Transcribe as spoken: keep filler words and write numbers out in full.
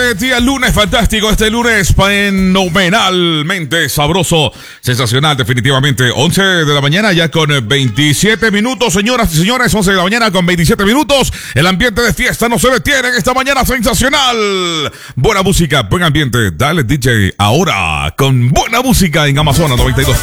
Día lunes fantástico, este lunes fenomenalmente sabroso, sensacional definitivamente. once de la mañana ya con veintisiete minutos, señoras y señores, once de la mañana con veintisiete minutos. El ambiente de fiesta no se detiene en esta mañana sensacional. Buena música, buen ambiente. Dale D J ahora con buena música en Amazonas noventa y dos.